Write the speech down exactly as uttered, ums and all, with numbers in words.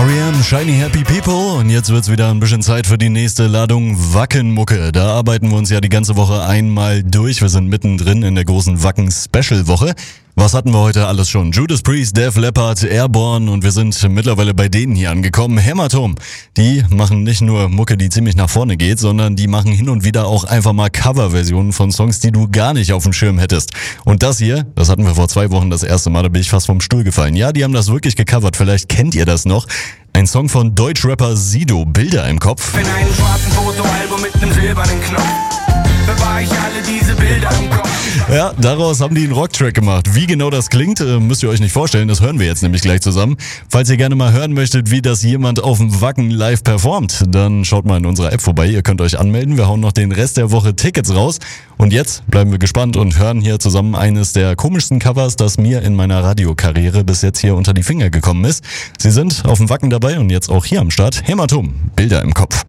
R E M, Shiny Happy People, und jetzt wird's wieder ein bisschen Zeit für die nächste Ladung Wacken-Mucke. Da arbeiten wir uns ja die ganze Woche einmal durch. Wir sind mittendrin in der großen Wacken-Special-Woche. Was hatten wir heute alles schon? Judas Priest, Def Leppard, Airborne, und wir sind mittlerweile bei denen hier angekommen. Hämatom. Die machen nicht nur Mucke, die ziemlich nach vorne geht, sondern die machen hin und wieder auch einfach mal Coverversionen von Songs, die du gar nicht auf dem Schirm hättest. Und das hier, das hatten wir vor zwei Wochen das erste Mal, da bin ich fast vom Stuhl gefallen. Ja, die haben das wirklich gecovert, vielleicht kennt ihr das noch. Ein Song von Deutschrapper Sido, Bilder im Kopf. In einem schwarzen Fotoalbum mit einem silbernen Knopf bewahre ich alle diese Bilder im Kopf. Ja, daraus haben die einen Rocktrack gemacht. Wie genau das klingt, müsst ihr euch nicht vorstellen. Das hören wir jetzt nämlich gleich zusammen. Falls ihr gerne mal hören möchtet, wie das jemand auf dem Wacken live performt, dann schaut mal in unserer App vorbei. Ihr könnt euch anmelden. Wir hauen noch den Rest der Woche Tickets raus. Und jetzt bleiben wir gespannt und hören hier zusammen eines der komischsten Covers, das mir in meiner Radiokarriere bis jetzt hier unter die Finger gekommen ist. Sie sind auf dem Wacken dabei und jetzt auch hier am Start. Hämatom, Bilder im Kopf.